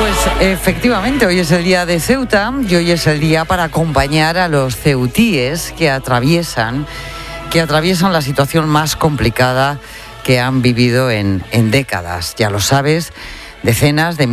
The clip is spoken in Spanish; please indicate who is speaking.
Speaker 1: Pues efectivamente, hoy es el día de Ceuta y hoy es el día para acompañar a los ceutíes que atraviesan la situación más complicada que han vivido en décadas. Ya lo sabes, decenas de